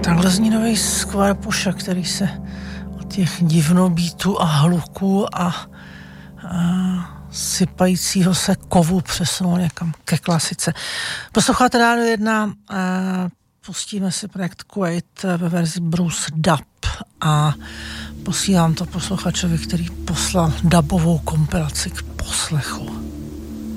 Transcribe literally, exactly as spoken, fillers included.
Takhle zní nový Square Pusha, který se od těch divnobítů a hluků a, a sypajícího se kovu přesunul někam ke klasice. Posloucháte Rádio jedna, a pustíme si projekt Kuwait ve verzi Bruce Dub a posílám to posluchačovi, který poslal dubovou kompilaci k poslechu.